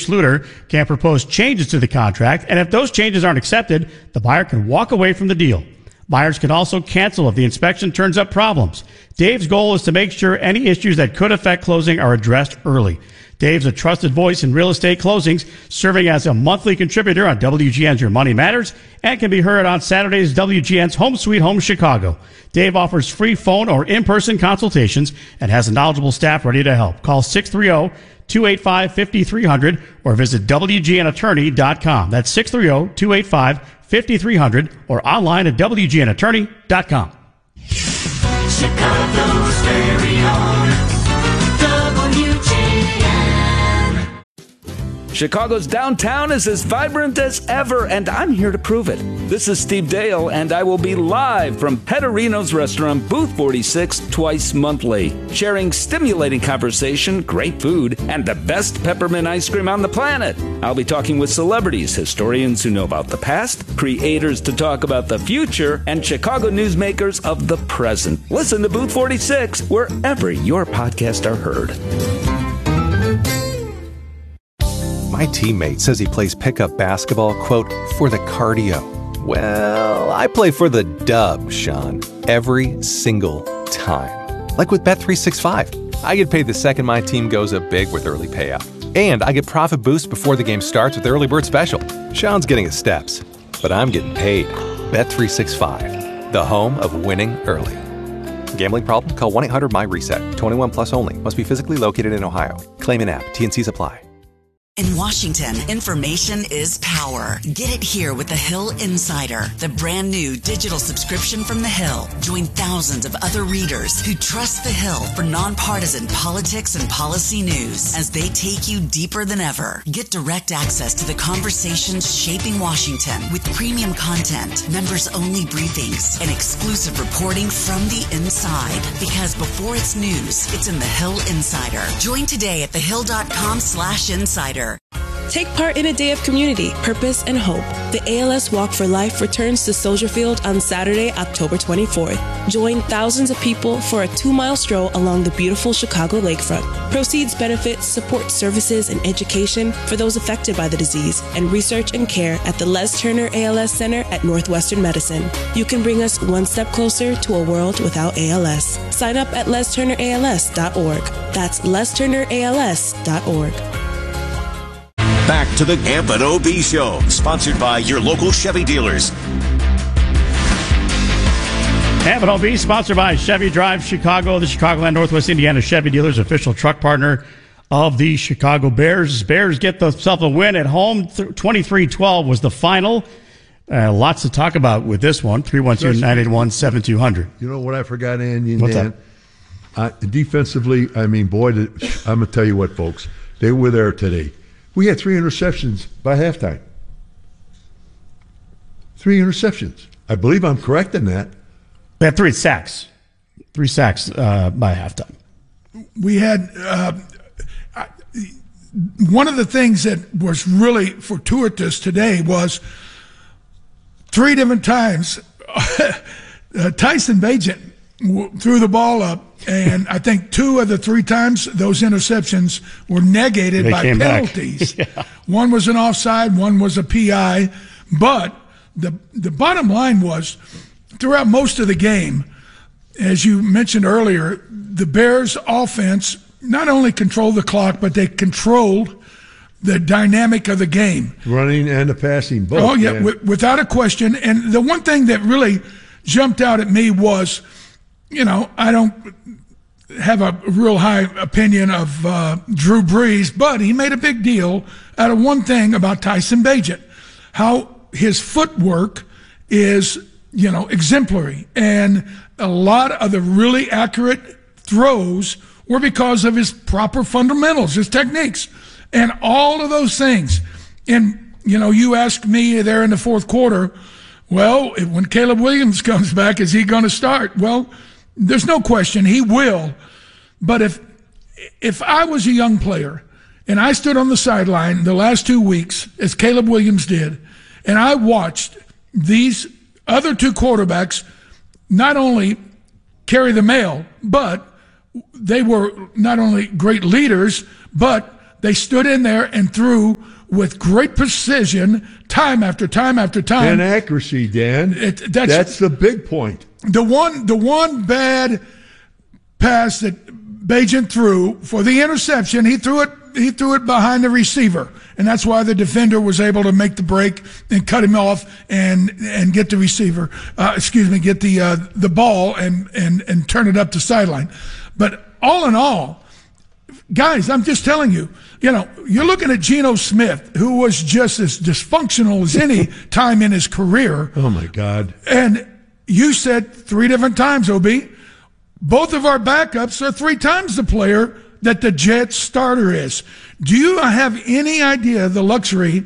Schluter can propose changes to the contract, and if those changes aren't accepted, the buyer can walk away from the deal. Buyers can also cancel if the inspection turns up problems. Dave's goal is to make sure any issues that could affect closing are addressed early. Dave's a trusted voice in real estate closings, serving as a monthly contributor on WGN's Your Money Matters and can be heard on Saturdays WGN's Home Sweet Home Chicago. Dave offers free phone or in-person consultations and has a knowledgeable staff ready to help. Call 630-285-5300 or visit WGNattorney.com. That's 630-285-5300 or online at WGNattorney.com. Chicago's very own WGN. Chicago's downtown is as vibrant as ever, and I'm here to prove it. This is Steve Dale, and I will be live from Petterino's Restaurant, Booth 46, twice monthly, sharing stimulating conversation, great food, and the best peppermint ice cream on the planet. I'll be talking with celebrities, historians who know about the past, creators to talk about the future, and Chicago newsmakers of the present. Listen to Booth 46 wherever your podcasts are heard. My teammate says he plays pickup basketball, quote, for the cardio. Well, I play for the dub, Sean, every single time. Like with Bet365. I get paid the second my team goes up big with early payout. And I get profit boost before the game starts with Early Bird Special. Sean's getting his steps, but I'm getting paid. Bet365, the home of winning early. Gambling problem? Call 1-800-MY-RESET. 21 plus only. Must be physically located in Ohio. Claim in app. T&Cs apply. In Washington, information is power. Get it here with The Hill Insider, the brand new digital subscription from The Hill. Join thousands of other readers who trust The Hill for nonpartisan politics and policy news as they take you deeper than ever. Get direct access to the conversations shaping Washington with premium content, members-only briefings, and exclusive reporting from the inside. Because before it's news, it's in The Hill Insider. Join today at thehill.com/insider. Take part in a day of community, purpose, and hope. The ALS Walk for Life returns to Soldier Field on Saturday, October 24th. Join thousands of people for a 2-mile stroll along the beautiful Chicago lakefront. Proceeds benefit support services and education for those affected by the disease and research and care at the Les Turner ALS Center at Northwestern Medicine. You can bring us one step closer to a world without ALS. Sign up at lesturnerals.org. That's lesturnerals.org. Back to the Camp and OB Show, sponsored by your local Chevy dealers. Camp and OB, sponsored by Chevy Drive Chicago, the Chicagoland Northwest Indiana Chevy dealers, official truck partner of the Chicago Bears. Bears get themselves a win at home. 23-12 was the final. Lots to talk about with this one. 312-981-7200. You know what I forgot, Andy? What's that? Defensively, I mean, boy, I'm going to tell you what, folks. They were there today. We had 3 interceptions by halftime. 3 interceptions. I believe I'm correct in that. We had 3 sacks. 3 sacks by halftime. We had one of the things that was really fortuitous today was 3 different times Tyson Bagent threw the ball up, and I think 2 of the 3 times those interceptions were negated by penalties. Yeah. One was an offside, one was a PI. But the bottom line was, throughout most of the game, as you mentioned earlier, the Bears' offense not only controlled the clock, but they controlled the dynamic of the game. Running and the passing, both. Oh, yeah, without a question. And the one thing that really jumped out at me was, you know, I don't have a real high opinion of Drew Brees, but he made a big deal out of one thing about Tyson Bagent, how his footwork is, you know, exemplary. And a lot of the really accurate throws were because of his proper fundamentals, his techniques, and all of those things. And, you know, you asked me there in the fourth quarter, well, when Caleb Williams comes back, is he going to start? Well, there's no question he will. But if I was a young player and I stood on the sideline the last 2 weeks, as Caleb Williams did, and I watched these other 2 quarterbacks not only carry the mail, but they were not only great leaders, but they stood in there and threw with great precision, time after time after time. And accuracy, Dan. That's the big point. The one bad pass that Bagent threw for the interception, he threw it behind the receiver, and that's why the defender was able to make the break and cut him off and get the receiver, get the ball and turn it up the sideline. But all in all, guys, I'm just telling you, you're looking at Geno Smith, who was just as dysfunctional as any time in his career. Oh my God! And you said 3 different times, OB, both of our backups are 3 times the player that the Jets starter is. Do you have any idea the luxury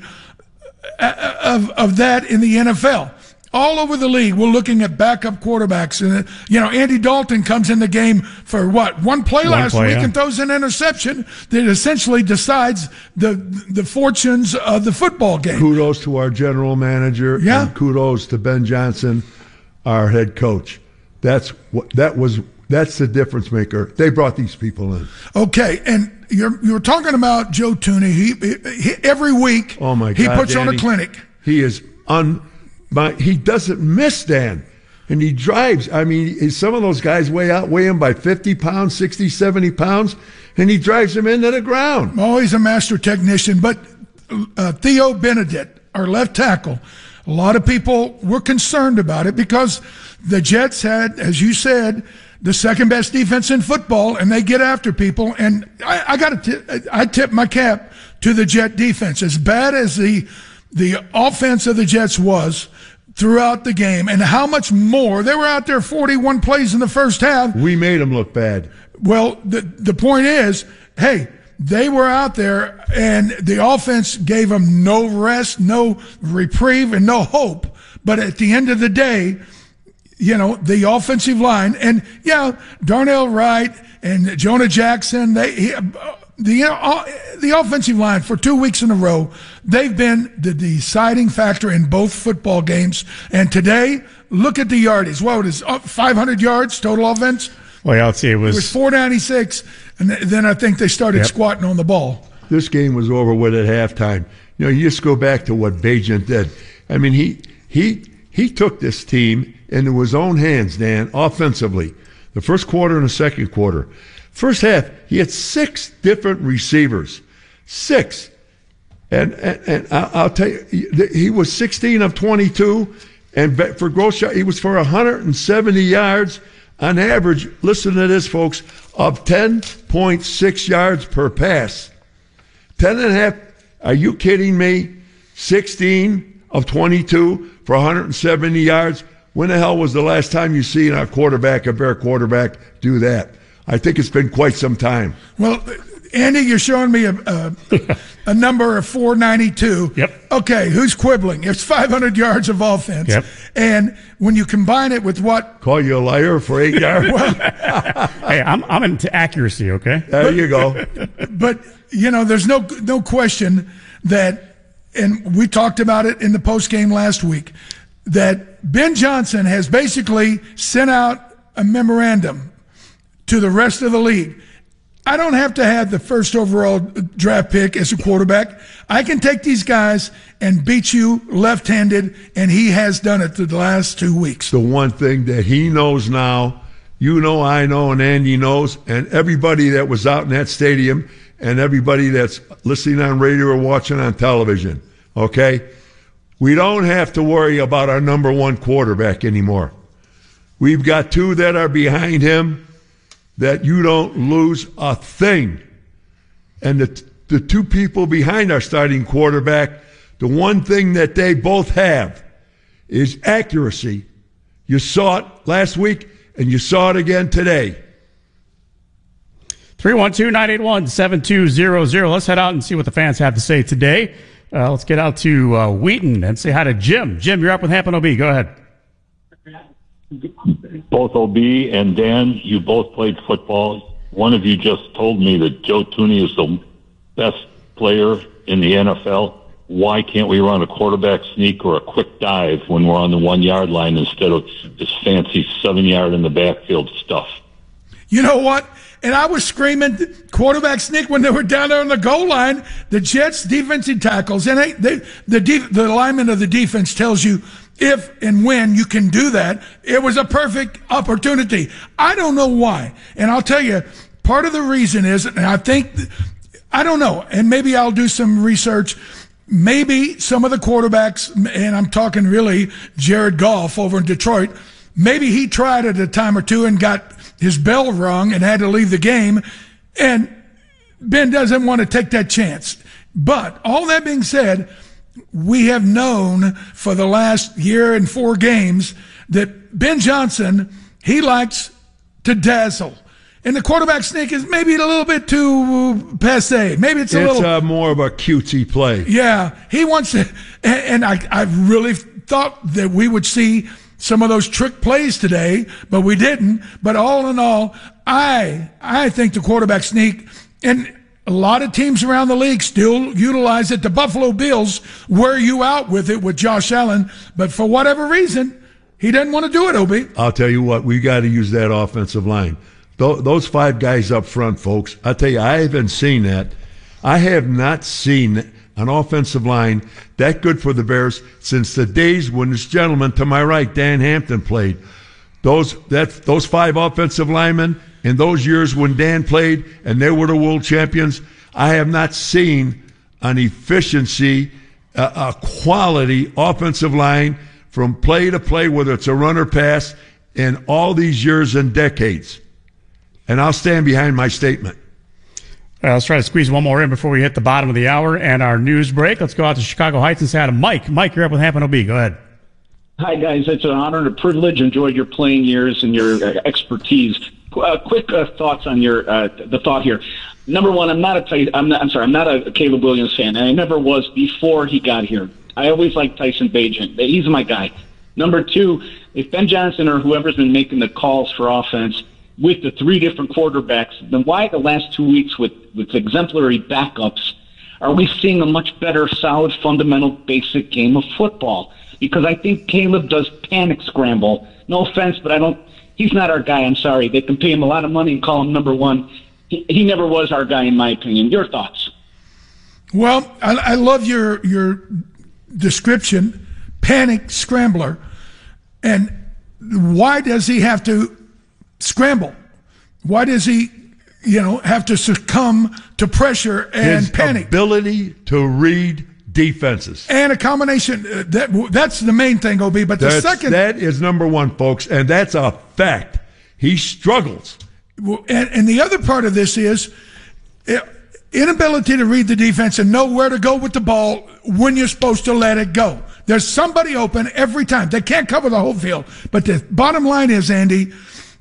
of that in the NFL? All over the league, we're looking at backup quarterbacks. And, Andy Dalton comes in the game for one play last week and throws an interception that essentially decides the fortunes of the football game. Kudos to our general manager. And kudos to Ben Johnson, our head coach. That's the difference maker. They brought these people in. Okay, and you're talking about Joe Thuney. He every week, oh my God, he puts Danny, on a clinic. He is he doesn't miss, Dan, and he drives. I mean, some of those guys weigh him by 50 pounds, 60, 70 pounds, and he drives them into the ground. Oh, he's a master technician. But Theo Benedict, our left tackle, a lot of people were concerned about it because the Jets had, as you said, the second best defense in football, and they get after people. And I tip my cap to the Jet defense. As bad as the offense of the Jets was throughout the game, and how much more they were out there 41 plays in the first half. We made them look bad. Well, the point is, hey, they were out there, and the offense gave them no rest, no reprieve, and no hope. But at the end of the day, the offensive line, and Darnell Wright and Jonah Jackson, the offensive line for 2 weeks in a row, they've been the deciding factor in both football games. And today, look at the yardage. What is 500 yards total offense? Well, yeah, let's see. It was 496, and then I think they started squatting on the ball. This game was over with at halftime. You just go back to what Bagent did. I mean, he took this team into his own hands, Dan, offensively. The first quarter and the second quarter. First half, he had 6 different receivers. 6. And I'll tell you, he was 16 of 22, and for gross shot, he was for 170 yards on average. Listen to this, folks, of 10.6 yards per pass. 10.5. Are you kidding me? 16 of 22 for 170 yards. When the hell was the last time you seen a Bear quarterback, do that? I think it's been quite some time. Well, Andy, you're showing me a number of 492. Yep. Okay, who's quibbling? It's 500 yards of offense. Yep. And when you combine it with what? Call you a liar for 8 yards? Hey, I'm into accuracy, okay? There you go. But, there's no question that, and we talked about it in the postgame last week, that Ben Johnson has basically sent out a memorandum to the rest of the league. I don't have to have the first overall draft pick as a quarterback. I can take these guys and beat you left-handed, and he has done it the last 2 weeks. The one thing that he knows now, I know, and Andy knows, and everybody that was out in that stadium and everybody that's listening on radio or watching on television, okay? We don't have to worry about our number 1 quarterback anymore. We've got 2 that are behind him that you don't lose a thing. And the 2 people behind our starting quarterback, the one thing that they both have is accuracy. You saw it last week, and you saw it again today. 312-981-7200. Let's head out and see what the fans have to say today. Let's get out to Wheaton and say hi to Jim. Jim, you're up with Hampton OB. Go ahead. Both OB and Dan, you both played football. One of you just told me that Joe Thuney is the best player in the NFL. Why can't we run a quarterback sneak or a quick dive when we're on the 1 yard line instead of this fancy 7 yard in the backfield stuff? You know what? And I was screaming quarterback sneak when they were down there on the goal line. The Jets defensive tackles, and the alignment of the defense tells you if and when you can do that. It was a perfect opportunity. I don't know why. And I'll tell you, part of the reason is, and I don't know, and maybe I'll do some research. Maybe some of the quarterbacks, and I'm talking really Jared Goff over in Detroit, maybe he tried it a time or two and got his bell rung and had to leave the game, and Ben doesn't want to take that chance. But all that being said, we have known for the last year and 4 games that Ben Johnson, he likes to dazzle. And the quarterback sneak is maybe a little bit too passe. Maybe it's more of a cutesy play. Yeah, he wants to, and I really thought that we would see some of those trick plays today, but we didn't. But all in all, I think the quarterback sneak, and a lot of teams around the league still utilize it. The Buffalo Bills wear you out with it with Josh Allen, but for whatever reason, he doesn't want to do it, Obi. I'll tell you what, we got to use that offensive line. Those 5 guys up front, folks, I tell you, I haven't seen that. I have not seen an offensive line that good for the Bears since the days when this gentleman to my right, Dan Hampton, played. Those 5 offensive linemen in those years when Dan played and they were the world champions, I have not seen an efficiency, a quality offensive line from play to play, whether it's a run or pass, in all these years and decades. And I'll stand behind my statement. Let's try to squeeze one more in before we hit the bottom of the hour and our news break. Let's go out to Chicago Heights and say hi to Mike. Mike, you're up with Hampton OB. Go ahead. Hi, guys. It's an honor and a privilege. Enjoyed your playing years and your expertise. Quick thoughts on your the thought here. Number one, I'm not a Caleb Williams fan, and I never was before he got here. I always liked Tyson Bagent. He's my guy. Number two, if Ben Johnson or whoever's been making the calls for offense with the 3 different quarterbacks, then why the last 2 weeks with exemplary backups are we seeing a much better, solid, fundamental, basic game of football? Because I think Caleb does panic scramble. No offense, but he's not our guy. I'm sorry. They can pay him a lot of money and call him number one. He never was our guy, in my opinion. Your thoughts? Well, I love your description, panic scrambler. And why does he have to scramble? Why does he, have to succumb to pressure and his panic? His ability to read defenses. And a combination. That's the main thing, OB. But that is number one, folks, and that's a fact. He struggles. And the other part of this is inability to read the defense and know where to go with the ball when you're supposed to let it go. There's somebody open every time. They can't cover the whole field. But the bottom line is, Andy,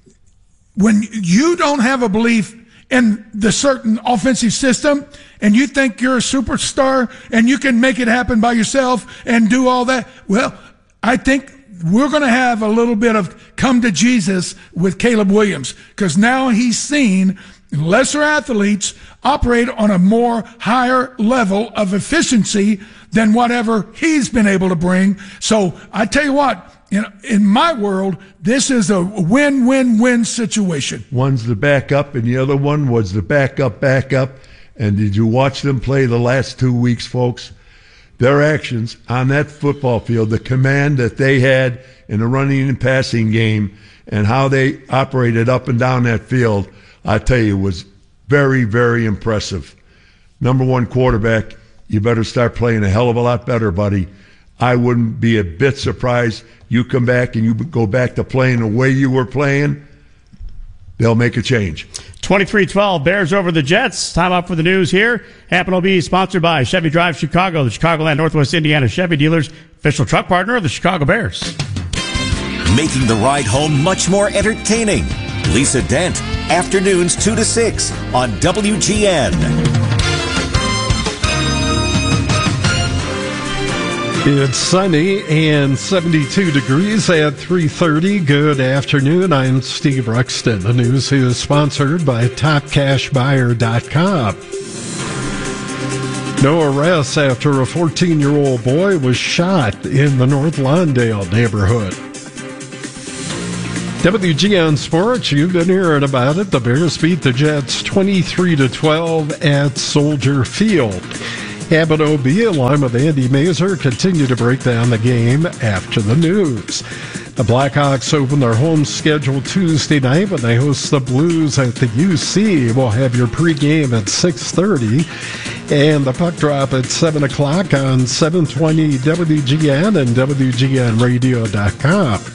when you don't have a belief in the certain offensive system and you think you're a superstar and you can make it happen by yourself and do all that, well, I think we're going to have a little bit of come to Jesus with Caleb Williams, because now he's seen lesser athletes operate on a more higher level of efficiency than whatever he's been able to bring. So I tell you what, in my world, this is a win-win-win situation. One's the backup, and the other one was the backup. And did you watch them play the last 2 weeks, folks? Their actions on that football field, the command that they had in the running and passing game, and how they operated up and down that field, I tell you, was very, very impressive. Number one quarterback, you better start playing a hell of a lot better, buddy. I wouldn't be a bit surprised. You come back and you go back to playing the way you were playing, they'll make a change. 23-12, Bears over the Jets. Time out for the news here. Hampton OB is sponsored by Chevy Drive Chicago, the Chicagoland Northwest Indiana Chevy dealers, official truck partner of the Chicago Bears. Making the ride home much more entertaining. Lisa Dent, afternoons 2 to 6 on WGN. It's sunny and 72 degrees at 3:30. Good afternoon. I'm Steve Ruxton. The news is sponsored by TopCashBuyer.com. No arrests after a 14-year-old boy was shot in the North Lawndale neighborhood. WGN Sports, you've been hearing about it. The Bears beat the Jets 23-12 at Soldier Field. Abbott OB, along with Andy Mazer, continue to break down the game after the news. The Blackhawks open their home schedule Tuesday night when they host the Blues at the UC. We'll have your pregame at 6:30 and the puck drop at 7 o'clock on 720 WGN and WGNradio.com.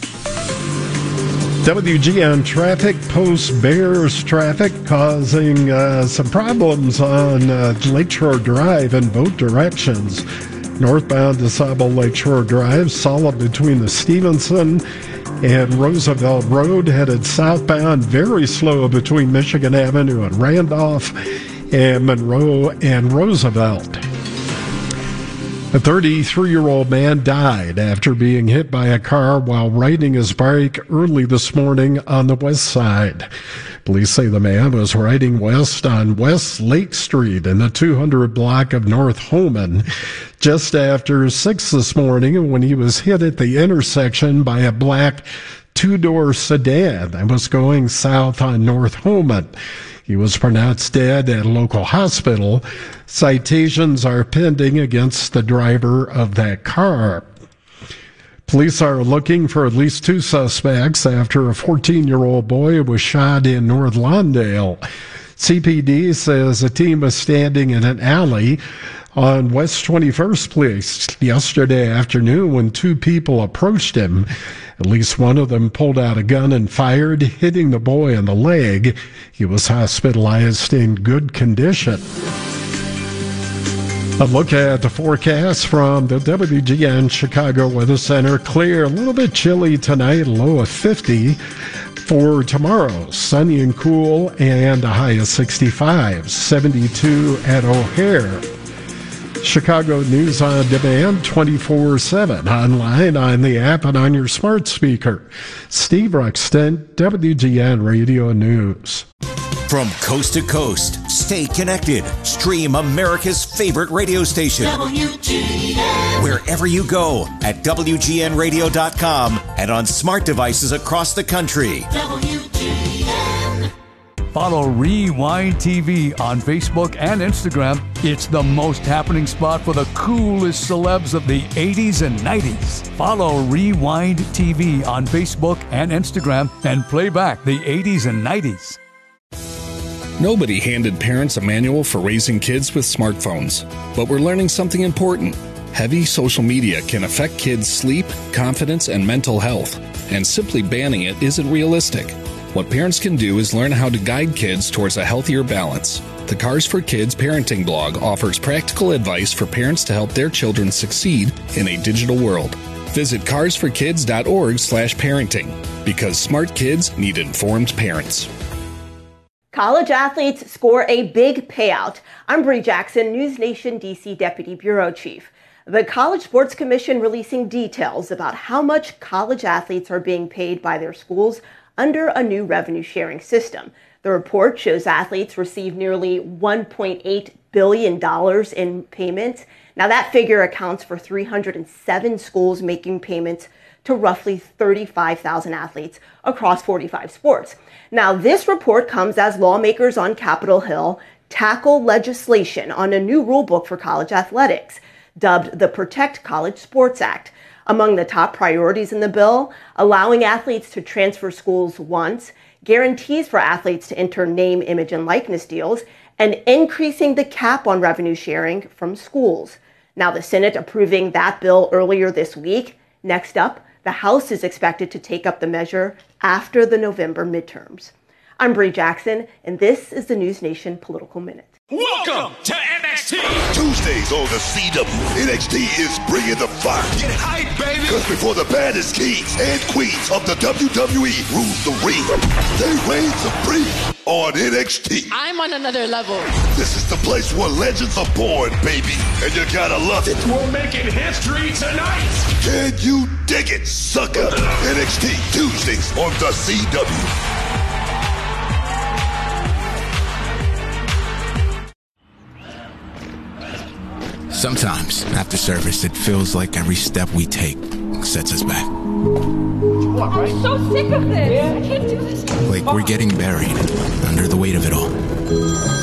WGN traffic, post-Bears traffic causing some problems on Lakeshore Drive in both directions. Northbound DeSable Lakeshore Drive, solid between the Stevenson and Roosevelt Road. Headed southbound, very slow between Michigan Avenue and Randolph and Monroe and Roosevelt. A 33-year-old man died after being hit by a car while riding his bike early this morning on the west side. Police say the man was riding west on West Lake Street in the 200 block of North Holman just after 6 this morning when he was hit at the intersection by a black two-door sedan that was going south on North Holman. He was pronounced dead at a local hospital. Citations are pending against the driver of that car. Police are looking for at least 2 suspects after a 14-year-old boy was shot in North Lawndale. CPD says a team was standing in an alley on West 21st Place yesterday afternoon when 2 people approached him. At least one of them pulled out a gun and fired, hitting the boy in the leg. He was hospitalized in good condition. A look at the forecast from the WGN Chicago Weather Center. Clear, a little bit chilly tonight, low of 50. For tomorrow, sunny and cool and a high of 65, 72 at O'Hare. Chicago News on Demand 24/7, online, on the app, and on your smart speaker. Steve Ruxton, WGN Radio News. From coast to coast, stay connected. Stream America's favorite radio station. WGN. Wherever you go at WGNradio.com and on smart devices across the country. WGN. Follow Rewind TV on Facebook and Instagram. It's the most happening spot for the coolest celebs of the 80s and 90s. Follow Rewind TV on Facebook and Instagram and play back the 80s and 90s. Nobody handed parents a manual for raising kids with smartphones, but we're learning something important. Heavy social media can affect kids' sleep, confidence, and mental health, and simply banning it isn't realistic. What parents can do is learn how to guide kids towards a healthier balance. The Cars for Kids parenting blog offers practical advice for parents to help their children succeed in a digital world. Visit carsforkids.org/parenting, because smart kids need informed parents. College athletes score a big payout. I'm Bree Jackson, News Nation DC Deputy Bureau Chief. The College Sports Commission releasing details about how much college athletes are being paid by their schools under a new revenue sharing system. The report shows athletes receive nearly $1.8 billion in payments. Now that figure accounts for 307 schools making payments to roughly 35,000 athletes across 45 sports. Now this report comes as lawmakers on Capitol Hill tackle legislation on a new rulebook for college athletics, dubbed the Protect College Sports Act. Among the top priorities in the bill, allowing athletes to transfer schools once, guarantees for athletes to enter name, image, and likeness deals, and increasing the cap on revenue sharing from schools. Now, the Senate approving that bill earlier this week. Next up, the House is expected to take up the measure after the November midterms. I'm Bree Jackson, and this is the News Nation Political Minute. Welcome to NXT. Tuesdays on the CW. NXT is bringing the fire. Get hype, baby. Because before the baddest kings and queens of the WWE rule the ring, they reign supreme on NXT. I'm on another level. This is the place where legends are born, baby. And you gotta love it. We're making history tonight. Can you dig it, sucker? NXT Tuesdays on the CW. Sometimes, after service, it feels like every step we take sets us back. I'm so sick of this. I can't do this. Like we're getting buried under the weight of it all.